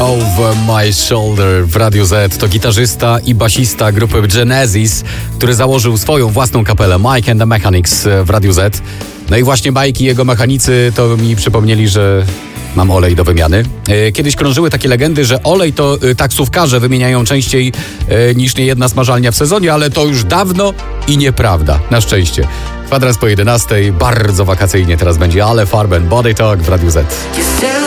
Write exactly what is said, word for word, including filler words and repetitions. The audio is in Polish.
Over My Shoulder w Radiu Z. To gitarzysta i basista grupy Genesis, który założył swoją własną kapelę Mike and the Mechanics w Radiu Z. No i właśnie Mike i jego mechanicy to mi przypomnieli, że mam olej do wymiany. Kiedyś krążyły takie legendy, że olej to taksówkarze wymieniają częściej niż niejedna smażalnia w sezonie, ale to już dawno i nieprawda. Na szczęście. Kwadrans po jedenastej, bardzo wakacyjnie teraz będzie, ale Farben Body Talk w Radiu Z.